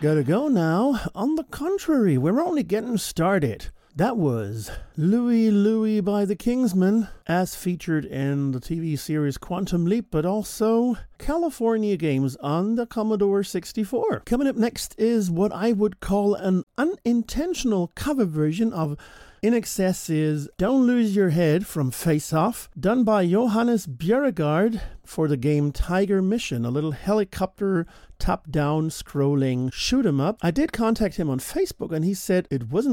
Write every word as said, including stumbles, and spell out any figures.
Gotta go now. On the contrary, we're only getting started. That was Louie Louie by the Kingsmen, as featured in the T V series Quantum Leap, but also California Games on the Commodore sixty-four. Coming up next is what I would call an unintentional cover version of I N X S's Don't Lose Your Head from Face Off, done by Johannes Bjerregaard for the game Tiger Mission, a little helicopter top-down scrolling shoot-'em-up. I did contact him on Facebook and he said it wasn't